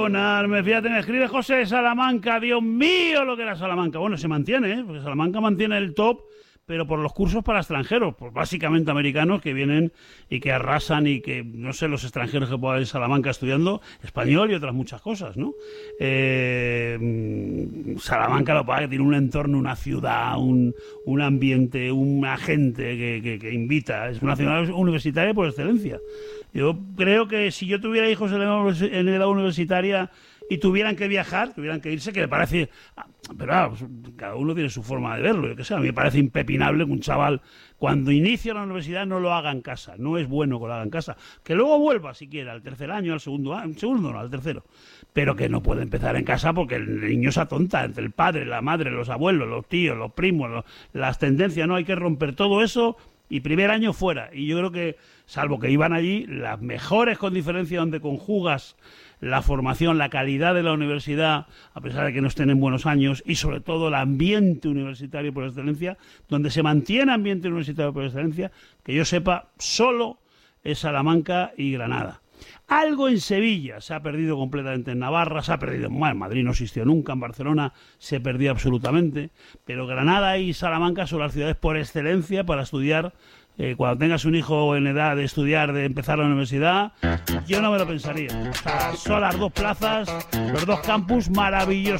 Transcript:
Fíjate, me escribe José de Salamanca. Dios mío, lo que era Salamanca. Bueno, se mantiene, ¿eh? Porque Salamanca mantiene el top, pero por los cursos para extranjeros, pues básicamente americanos que vienen y que arrasan y que, no sé, los extranjeros que puedan ir a Salamanca estudiando español y otras muchas cosas, ¿no? Salamanca lo que tiene un entorno, una ciudad, un ambiente, una gente que invita. Es una ciudad universitaria por excelencia. Yo creo que si yo tuviera hijos en edad universitaria y tuvieran que viajar, tuvieran que irse, que me parece... Pero pues, cada uno tiene su forma de verlo, yo qué sé, a mí me parece impepinable que un chaval, cuando inicia la universidad, no lo haga en casa. No es bueno que lo haga en casa. Que luego vuelva, si quiere, al tercer año, al segundo no, al tercero. Pero que no puede empezar en casa porque el niño se atonta entre el padre, la madre, los abuelos, los tíos, los primos, las tendencias, ¿no? Hay que romper todo eso y primer año fuera. Y yo creo que, salvo que iban allí, las mejores con diferencia donde conjugas la formación, la calidad de la universidad, a pesar de que no estén en buenos años, y sobre todo el ambiente universitario por excelencia, donde se mantiene ambiente universitario por excelencia, que yo sepa, solo es Salamanca y Granada. Algo en Sevilla se ha perdido completamente, en Navarra se ha perdido, en Madrid no existió nunca, en Barcelona se perdió absolutamente, pero Granada y Salamanca son las ciudades por excelencia para estudiar. Cuando tengas un hijo en edad de estudiar, de empezar la universidad, yo no me lo pensaría. O sea, son las dos plazas, los dos campus maravillosos.